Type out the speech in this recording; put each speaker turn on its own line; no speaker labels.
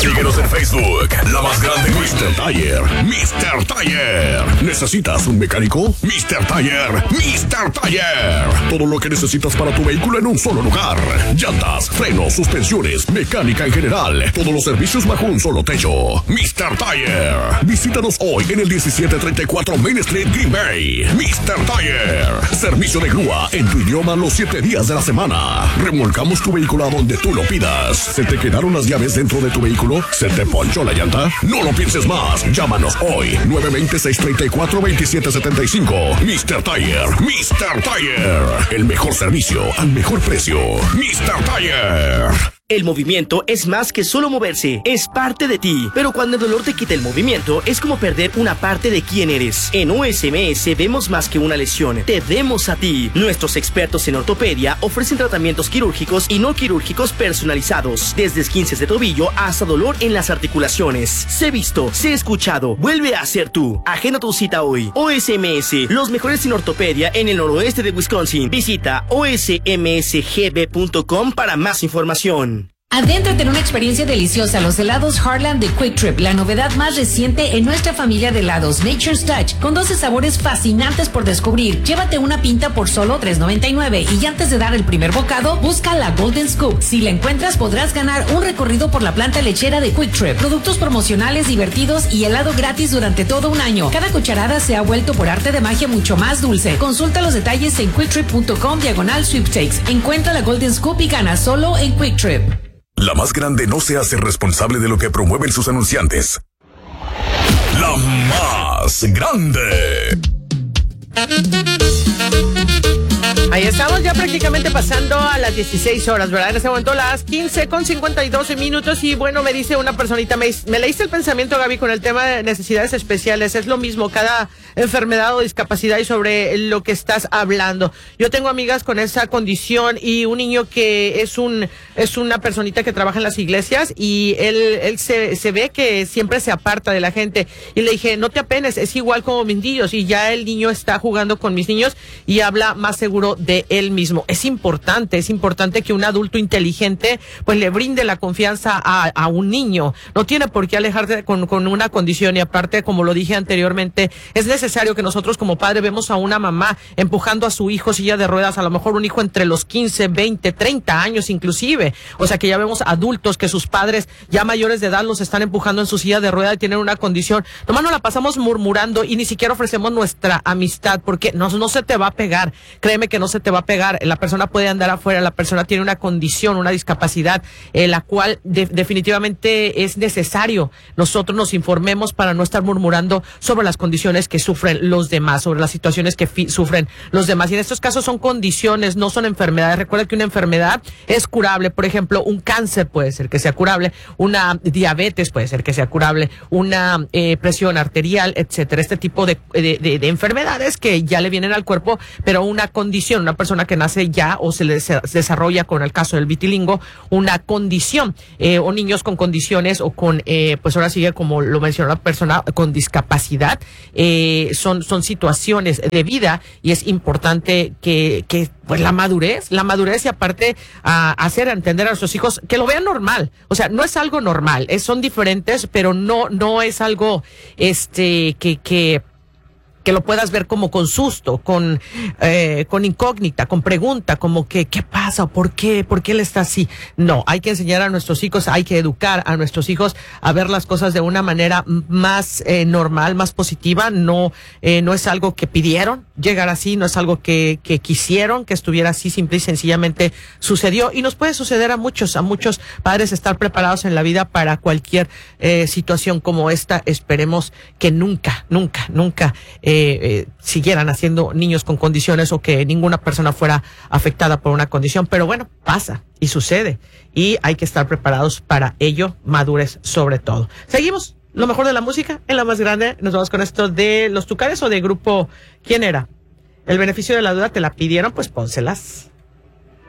Síguenos en Facebook, La Más Grande Mr. Tire. Mr. Tire. ¿Necesitas un mecánico? Mr. Tire. Mr. Tire. Todo lo que necesitas para tu vehículo en un solo lugar. Llantas, frenos, suspensiones, mecánica en general. Todos los servicios bajo un solo techo. Mr. Tire. Visítanos hoy en el 1734 Main Street, Green Bay. Mr. Tire. Servicio de grúa en tu idioma los 7 días de la semana. Remolcamos tu vehículo a donde tú lo pidas. ¿Se te quedaron las llaves dentro de tu vehículo? ¿Se te ponchó la llanta? No lo pienses más. Llámanos hoy. 920-634-2775. Mr. Tire. Mr. Tire. El mejor servicio al mejor precio. Mr. Tire.
El movimiento es más que solo moverse, es parte de ti. Pero cuando el dolor te quita el movimiento, es como perder una parte de quién eres. En OSMS vemos más que una lesión, te vemos a ti. Nuestros expertos en ortopedia ofrecen tratamientos quirúrgicos y no quirúrgicos personalizados, desde esguinces de tobillo hasta dolor en las articulaciones. Sé visto, sé escuchado, vuelve a ser tú. Agenda tu cita hoy. OSMS, los mejores en ortopedia en el noroeste de Wisconsin. Visita osmsgb.com para más información.
Adéntrate en una experiencia deliciosa, los helados Heartland de Quick Trip, la novedad más reciente en nuestra familia de helados, Nature's Touch, con 12 sabores fascinantes por descubrir. Llévate una pinta por solo $3.99 y antes de dar el primer bocado, busca la Golden Scoop. Si la encuentras, podrás ganar un recorrido por la planta lechera de Quick Trip, productos promocionales divertidos y helado gratis durante todo un año. Cada cucharada se ha vuelto por arte de magia mucho más dulce. Consulta los detalles en quicktrip.com/sweepstakes. Encuentra la Golden Scoop y gana solo en Quick Trip.
La Más Grande no se hace responsable de lo que promueven sus anunciantes. La Más Grande.
Ahí estamos ya prácticamente pasando a las 16 horas, ¿verdad? En ese momento las 15:52 y bueno, me dice una personita, me leíste el pensamiento, Gaby, con el tema de necesidades especiales. Es lo mismo, cada enfermedad o discapacidad y sobre lo que estás hablando. Yo tengo amigas con esa condición y un niño que es una personita que trabaja en las iglesias y él se ve que siempre se aparta de la gente. Y le dije, no te apenes, es igual como mis niños. Y ya el niño está jugando con mis niños y habla más seguro de él mismo. Es importante que un adulto inteligente pues le brinde la confianza a un niño. No tiene por qué alejarse con una condición y aparte, como lo dije anteriormente, es necesario que nosotros como padres vemos a una mamá empujando a su hijo silla de ruedas, a lo mejor un hijo entre los 15, 20, 30 años inclusive. O sea que ya vemos adultos que sus padres ya mayores de edad los están empujando en su silla de ruedas y tienen una condición. Nomás nos la pasamos murmurando y ni siquiera ofrecemos nuestra amistad porque no se te va a pegar. Créeme que no se te va a pegar. La persona puede andar afuera, la persona tiene una condición, una discapacidad, la cual definitivamente es necesario nosotros nos informemos para no estar murmurando sobre las condiciones que sufren los demás, sobre las situaciones que sufren los demás. Y en estos casos son condiciones, no son enfermedades. Recuerda que una enfermedad es curable. Por ejemplo, un cáncer puede ser que sea curable, una diabetes puede ser que sea curable, una presión arterial, etcétera. Este tipo de enfermedades que ya le vienen al cuerpo, pero una condición, una persona que nace ya o se le desarrolla, con el caso del vitilingo, una condición, o niños con condiciones o con, pues ahora sigue como lo mencionó la persona con discapacidad, son situaciones de vida y es importante que pues la madurez y aparte hacer entender a nuestros hijos que lo vean normal. O sea, no es algo normal, son diferentes, pero no es algo que lo puedas ver como con susto, con incógnita, con pregunta, como que ¿qué pasa? ¿Por qué él está así? No, hay que enseñar a nuestros hijos, hay que educar a nuestros hijos a ver las cosas de una manera más normal, más positiva. No es algo que pidieron llegar así, no es algo que quisieron que estuviera así, simple y sencillamente sucedió. Y nos puede suceder a muchos padres estar preparados en la vida para cualquier situación como esta. Esperemos que nunca siguieran haciendo niños con condiciones o que ninguna persona fuera afectada por una condición. Pero bueno, pasa y sucede y hay que estar preparados para ello, madurez sobre todo. Seguimos, lo mejor de la música en La Más Grande. Nos vamos con esto de Los Tucanes o de grupo, ¿quién era? El beneficio de la duda, te la pidieron, pues pónselas.